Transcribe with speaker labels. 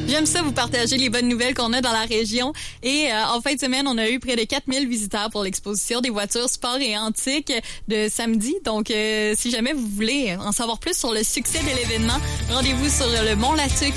Speaker 1: J'aime ça vous partager les bonnes nouvelles qu'on a dans la région. Et en fin de semaine, on a eu près de 4000 visiteurs pour l'exposition des voitures sport et antiques de samedi. Donc, si jamais vous voulez en savoir plus sur le succès de l'événement, rendez-vous sur le Mont Latuc